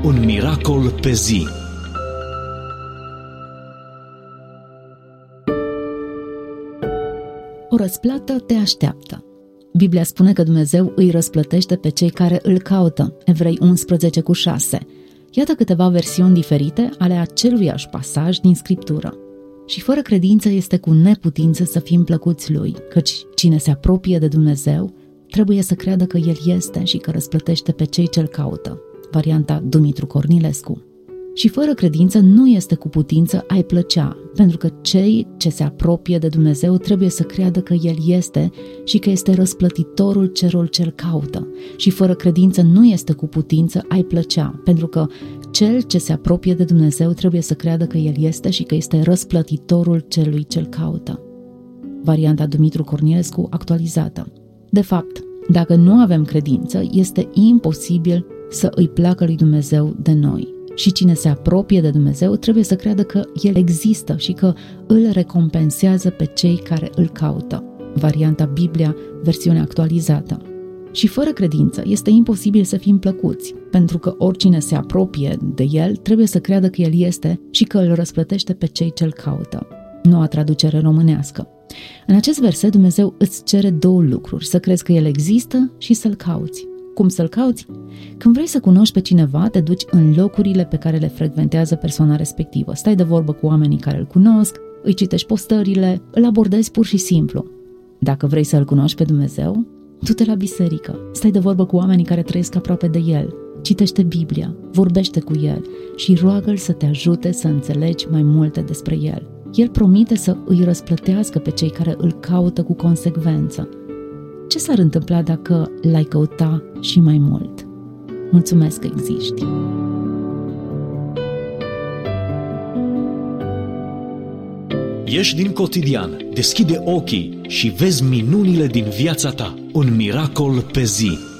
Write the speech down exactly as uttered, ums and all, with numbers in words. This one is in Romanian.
Un miracol pe zi. O răsplată te așteaptă. Biblia spune că Dumnezeu îi răsplătește pe cei care îl caută. Evrei unsprezece cu șase. Iată câteva versiuni diferite ale aceluiași pasaj din Scriptură. Și fără credință este cu neputință să fim plăcuți Lui, căci cine se apropie de Dumnezeu trebuie să creadă că El este și că răsplătește pe cei ce-L caută. Varianta Dumitru Cornilescu. Și fără credință nu este cu putință a-i plăcea, pentru că cei ce se apropie de Dumnezeu trebuie să creadă că El este și că este răsplătitorul celor ce-L caută. Și fără credință nu este cu putință a-i plăcea, pentru că cel ce se apropie de Dumnezeu trebuie să creadă că El este și că este răsplătitorul celui ce-L caută. Varianta Dumitru Cornilescu actualizată. De fapt, dacă nu avem credință, este imposibil să îi placă lui Dumnezeu de noi. Și cine se apropie de Dumnezeu trebuie să creadă că El există și că îl recompensează pe cei care îl caută. Varianta Biblia, versiunea actualizată. Și fără credință este imposibil să fim plăcuți, pentru că oricine se apropie de El trebuie să creadă că El este și că îl răsplătește pe cei ce îl caută. Noua traducere românească. În acest verset Dumnezeu îți cere două lucruri, să crezi că El există și să-L cauți. Cum să-L cauți? Când vrei să cunoști pe cineva, te duci în locurile pe care le frecventează persoana respectivă. Stai de vorbă cu oamenii care îl cunosc, îi citești postările, îl abordezi pur și simplu. Dacă vrei să-L cunoști pe Dumnezeu, du-te la biserică, stai de vorbă cu oamenii care trăiesc aproape de El, citește Biblia, vorbește cu El și roagă-L să te ajute să înțelegi mai multe despre El. El promite să îi răsplătească pe cei care îl caută cu consecvență. Ce s-ar întâmpla dacă l-ai căuta și mai mult? Mulțumesc că existi! Ieși din cotidian, deschide ochii și vezi minunile din viața ta. Un miracol pe zi.